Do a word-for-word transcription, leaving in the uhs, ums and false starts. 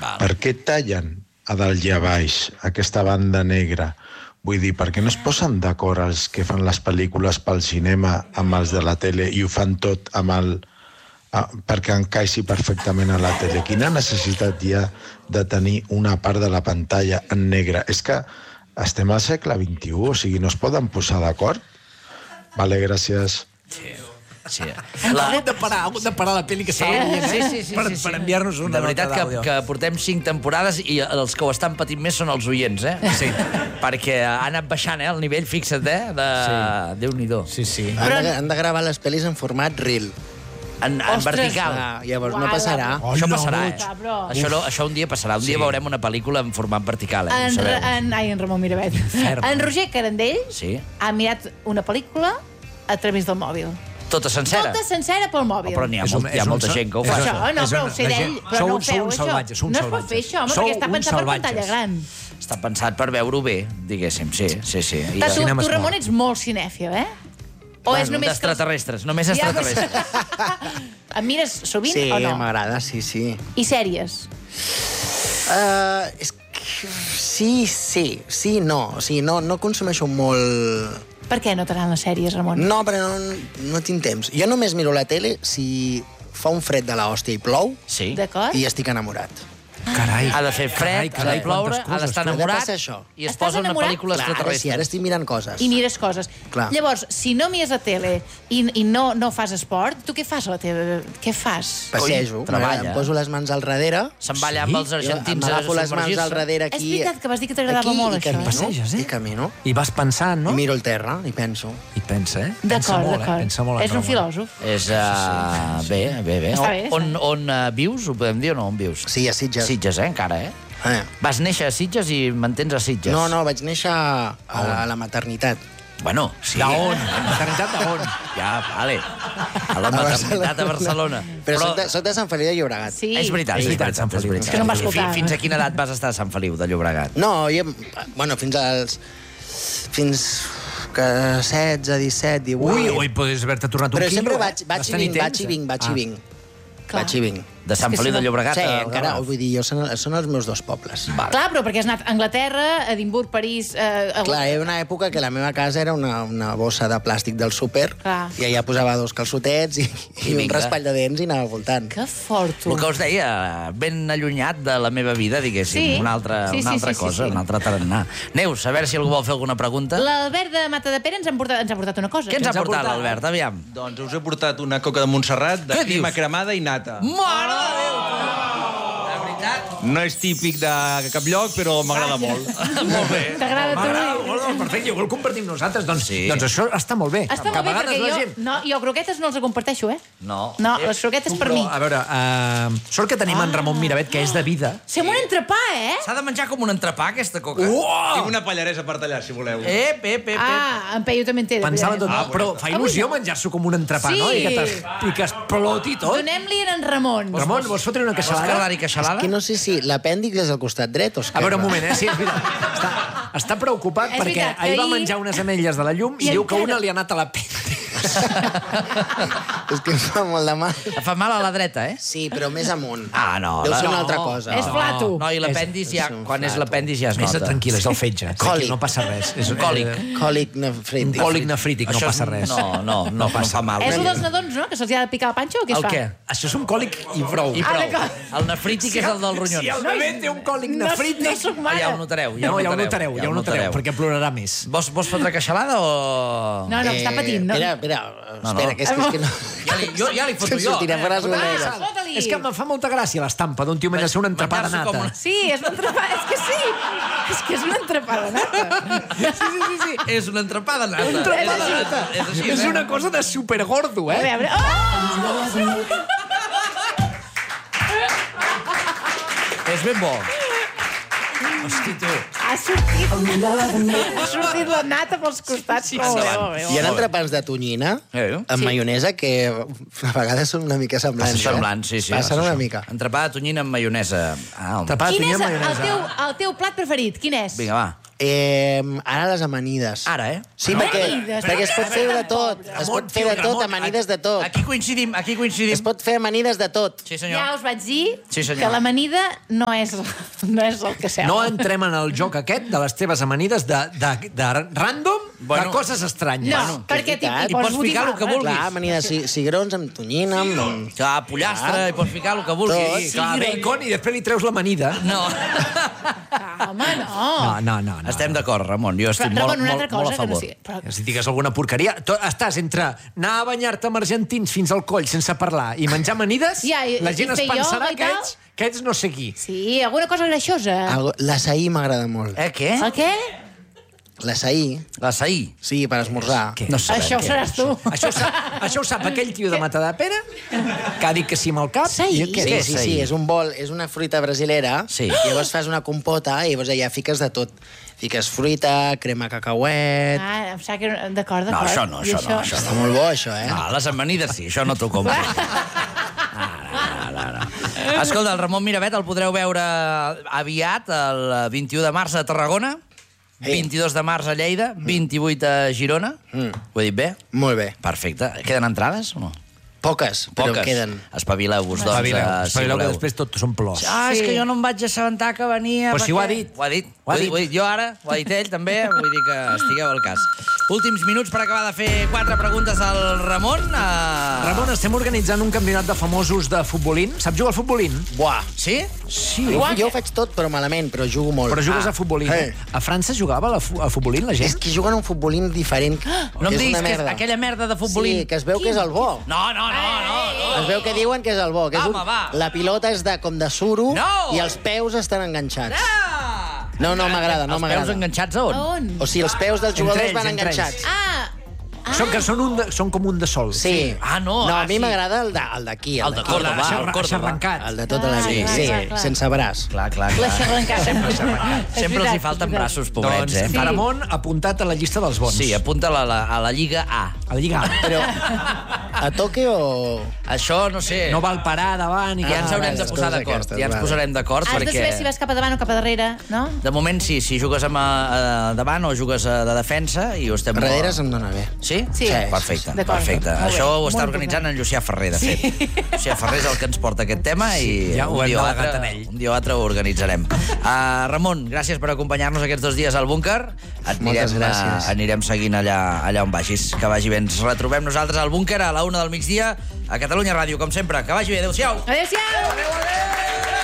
per què tallen a dalt i a baix aquesta banda negra? Vull dir, per què no es posen d'acord els que fan les pel·lícules pel cinema amb els de la tele i ho fan tot amb el... perquè encaixi perfectament a la tele? Quina necessitat hi ha de tenir una part de la pantalla en negre? És que estem al segle vint-i-u, o sigui, no es poden posar d'acord? Vale, gràcies. Sí. Sí. La... Ha hagut de parar, ha hagut de parar la pel·li que estava veient, eh? Sí, sí, sí, per, sí, sí. per enviar-nos una de veritat nota d'àudio. que, que portem cinc temporades i els que ho estan patint més són els oients, eh? Sí. Perquè ha anat baixant, eh, el nivell, fixa't, eh? De... Sí. Déu-n'hi-do. Sí, sí. Han de, han de gravar les pel·lis en format reel. En, en vertical. Ah, llavors no passarà. Oh, això no, passarà, no, eh? però- Això, no, això un dia passarà. Un Sí. dia veurem una pel·lícula en format vertical, eh? En, Ho sabeu. en, ai, en Ramon Miravet. Ferm. En Roger Carandell Sí. ha mirat una pel·lícula a través del mòbil. Tota sencera. Tota sencera pel Oh, mòbil. però n'hi ha, És un- molt, hi ha és un molta so- gent que ho és fa. un- Això, no, és però una- ho sé la d'ell, gent- però sou- no ho sou feu, uns això. salvatges, sou uns No es pot salvatges. fer això, home, Sou perquè està uns pensat per salvatges. pantalla gran. Està pensat per veure-ho bé, diguéssim. Sí, sí, sí. I Tu, cinema tu, és Ramon, molt. ets molt cinèfil, eh? O és només que... D'extraterrestres, només Ja, extraterrestres. Em mires sovint Sí, o no? m'agrada, sí, sí. I sèries? Uh, és que... Sí, sí, sí, no. O sigui, no, no consumeixo molt... Per què no t'agraden les sèries, Ramon? No, però no, no tinc temps. Jo només miro la tele si fa un fred de l'hòstia i plou Sí. D'acord? i estic enamorat. Carai. Ha de fer fred, Carai, ha carai, de ploure, quantes ha d'estar coses. enamorat Passa això. i es Estàs posa una enamorat? pel·lícula Clar, ara sí, ara extraterrestre. estic mirant coses. I mires coses. Clar. Llavors, si no mires la tele i, i no, no fas esport, tu què fas a la teva... Què fas? Passejo, Ui, treballa. em poso les mans al darrere, Se'n va allà amb els jo argentins a m'agafo les mans al submergir-se. darrere És aquí... veritat que vas dir que t'agradava aquí, molt, i això, camino, eh? Passeges, eh? I camino, I vas pensant, no? i miro el terra, i penso. I pensa, eh? Pensa D'acord, molt, eh? d'acord. Pensa molt en És un Ramon. filòsof. És, uh, bé, bé, bé. Està bé, està On, on uh, vius, ho podem dir o no? On vius? Sí, a Sitges. Sitges, eh, encara, eh? Eh. Vas néixer a Sitges i mantens a Sitges. No, no, vaig néixer a, a, la, a la maternitat. Bueno, sí. D'on? Maternitat d'on? Ja, vale. A la maternitat a Barcelona. Però, Però... Soc, de, soc de Sant Feliu de Llobregat. Sí. És veritat, És és veritat, veritat, Sant és Feliu. veritat. És que no em va I escoltar. fi- Fins a quina edat vas estar a Sant Feliu de Llobregat? No, jo... Bueno, fins als... Fins que setze, disset, divuit... Ui, ui, podries haver-te tornat un Però quilo, sempre eh? vaig, vaig, Vas i tenir vinc, vaig temps, i vinc, vaig eh? i vinc. Clar. Vaig i vinc. De Sant És que Feliu si de no- Llobregat Sí, a encara, Garraf. vull dir, jo són, són els meus dos pobles. Vale. Clar, però perquè has anat a Anglaterra, a Edimburg, París... Eh, a... Clar, hi havia una època que la meva casa era una, una bossa de plàstic del súper Clar. i allà posava dos calçotets i, i, I un vinga. raspall de dents i anava voltant. Que fort, tu. El que us deia, ben allunyat de la meva vida, diguéssim, Sí. una altra, Sí, una sí, altra sí, sí, cosa, sí. una altra tarannà. Neus, a veure si algú vol fer alguna pregunta. L'Albert de Matadepera ens, han portat, ens ha portat una cosa. Què ens ha ens ha portat, portat? l'Albert? Aviam. Doncs us he portat una coca de Montserrat de Què crema dius? cremada i nata. Mare de Déu! De veritat? No és típic de cap lloc, però m'agrada molt. Molt bé. T'agrada a tu? M'agrada molt, doncs, perfecte, jo el compartim amb nosaltres, doncs, Sí. doncs això està molt bé. Està Que a molt bé, vegades perquè la jo... gent... No, jo croquetes no els comparteixo, eh? No. No, Eh, les croquetes Tu, per però, mi. a veure, uh, sort que tenim en Ramon Miravet, que és de vida. Sí, amb un entrepà, eh? S'ha de menjar com un entrepà, aquesta coca. Tinc una pallaresa per tallar, si voleu. Ep, ep, ep, ep. Ah, en Peyu també en té. de Pensava tot, veritat. però fa il·lusió menjar-s'ho com un entrepà, Sí. no? I que, te, I que exploti tot. Donem-li en Ramon. Ramon, vols fotre una Vols queixalada? quedar-hi És queixalada? que no sé si l'apèndix és al costat dret o esquerre. A veure, un moment, eh? Sí, és veritat. Està, està preocupat És perquè veritat que ahir va ahir- menjar unes ametlles de la llum i, I diu que encara- una li ha anat a la pena. És que em fa molt de mal. Et fa mal a la dreta, eh? Sí, però més amunt. Ah, no, Deu la- ser una no. altra cosa. És flato. No, i l'apèndix ja... és un Quan és flato. l'apèndix ja es Més nota. tranquil, és el fetge. Còlic. No passa res. És Un còlic. eh, Còlic nefrític. Un còlic nefrític, no Això és- passa res. No, no, no, no fa mal. És el dels nadons, no? Que se'ls ha de picar la panxa o què es El fa? què? Això és un còlic i prou. I Ah, prou. d'acord. El nefrític és el dels ronyons. Si el bebè té un còlic No, nefrític... no soc Ah, mare. ja ho notareu, ja No, ho ja ho notareu. notareu, ja ho notareu, perquè plorarà més. Vols, vols fotre queixalada o...? No, no, que està patint, no? Espera, espera, No, no. espera, que és que, és que no... Ja li, jo ja li foto Se'm jo. sortirà per les Ah, orelles. fota-li. És que em fa molta gràcia l'estampa d'un tio mentre un entrepà de Menjar-se com nata. una- Sí, és un entrepà, és que sí. És que és un entrepà de nata. Sí, sí, sí, sí. És una entrepada nata. Un entrepà de És- nata. És, així, És eh? una cosa de supergordo, A eh? veure... Oh! És ben bo. Hosti, tu. Ha sortit... Ha sortit la nata pels costats. Sí, Molt bé, endavant. molt bé, Hi molt ha bé. entrepans de tonyina Eh? amb Sí. maionesa que a vegades són una mica semblants. Passa semblant, sí, sí. Passen Passa una això. mica. Entrepà de tonyina amb maionesa. Ah, home. Entrepà de Quin tonyina és amb el maionesa. teu, el teu plat preferit? Quin és? Vinga, va. Eh, ara les amanides. Ara, eh? Sí, perquè, Amanides. perquè es pot fer de tot. Es pot fer de tot, amanides de tot. Aquí coincidim, aquí Es coincidim. pot fer amanides de tot. Sí, senyor. Ja us vaig dir Sí, senyor. que l'amanida no és, no és el que sembla. No entrem en el joc aquest de les teves amanides de, de, de random, Bueno. de coses estranyes. No, Bueno, perquè que t'hi és I pots ficar el que vulguis. Clar, amanida de cigrons amb tonyina, amb... Clar, pollastre, hi pots ficar el que vulguis. Tot. Sí, clar, bacon i després li treus l'amanida. No. Ah, home, no. No, no, no. no. Estem d'acord, Ramon. Jo estic Però, molt, Ramon, una altra molt, molt cosa a que no favor. sé... Però, Si digues alguna porqueria, tu estàs entre anar a banyar-te amb argentins fins al coll sense parlar i menjar amanides, Ja, i- la gent i es fer pensarà ioga i que tal. ets, que ets no sé qui. sí, alguna cosa greixosa. Algo... L'açaí m'agrada molt. Eh, què? El què? L'açaí, L'açaí. sí, per esmorzar. Què? No sabem Això ho què seràs tu. Això ho, sap, això ho sap aquell tio de Matadepera que ha dit que sí amb el cap. Saí? I què Sí, és? sí, sí, és un bol, és una fruita brasilera. Sí. I llavors fas una compota i llavors allà fiques de tot. Fiques fruita, crema cacauet... Ah, em sap que... D'acord, No, d'acord. això no, I això no, això Està molt bo, això, eh? No, les amanides sí, això no t'ho compro. Ah, no, no, no. Escolta, el Ramon Miravet el podreu veure aviat, el vint-i-u de març a Tarragona, Sí. vint-i-dos de març a Lleida, vint-i-vuit a Girona. Mm. Ho he dit bé? Molt bé. Perfecte. Queden entrades o no? Poques, però Poques. queden. Espavileu-vos, doncs. Espavileu, eh, si espavileu que voleu. després tot són plors. Ah, és Sí. que jo no em vaig assabentar que venia... Però si ho ha perquè- dit. Ho ha dit. Ho ha Ho, he dit. dit. Ho he dit jo ara, ho ha dit ell també, vull dir que estigueu al cas. Últims minuts per acabar de fer quatre preguntes al Ramon. Uh... Ramon, estem organitzant un campionat de famosos de futbolín. Saps jugar al futbolín? Buah. Sí? Sí. Jo, jo ho faig tot, però malament, però jugo molt. Però jugues Ah. a futbolín. Eh. A França jugava a, la fu- a futbolín la gent? És que juguen a un futbolín diferent. No em que és diguis una que és merda. aquella merda de futbolín. Sí, que es veu que és el bo. No, no, no, no. no. Es veu que diuen que és el bo. Que és Home, un... va. La pilota és de, com de suro No! i els peus estan enganxats. Ah! No, no m'agrada, no Els peus m'agrada. enganxats a on? On? O sigui, els peus dels Entre jugadors ells, van entre ells. enganxats. Ah! Són, que són, un de, són com un de sol. Sí. Ah, no, No, ah, a mi sí. m'agrada el de- el d'aquí. El de d'aquí. Córdoba, Xarra- el Córdoba. xarrancat. El de tota la Ah, vida. clar, Sí, clar, clar. sense braç. Clar, clar, La clar. xarrancada. Sempre, És sempre els veritat, hi falten és veritat. braços, pobrets, Doncs eh? Sí. Ramon apuntat a la llista dels bons. Sí, apunta a la, a la Lliga A. A la Lliga. Però a toque o... Això, no sé... No val parar davant i Ja que ens Ah, haurem de les posar coses d'acord. aquestes, Ja ens vale. posarem d'acord Has de saber perquè... si vas cap a davant o cap a darrere, no? De moment sí, si jugues amb, a, a davant o jugues a, de defensa i ho estem... Darrere se'm dona bé. Sí? Sí. Perfecte, D'acord. perfecte. Molt bé. Això ho Molt està important. organitzant en Llucià Ferrer, de fet. Llucià Ferrer és el que ens porta aquest tema i ja ho un hem dia o delegat altre, en ell. un dia o altre ho organitzarem. Uh, Ramon, gràcies per acompanyar-nos aquests dos dies al búnquer. Et Moltes anirem, gràcies. uh, anirem seguint allà, allà on vagis. Que vagi bé. Ens retrobem nosaltres al búnquer a la una del migdia a Catalunya Ràdio, com sempre. Que vagi bé. Adéu-siau. Adéu-siau! Adéu, adéu.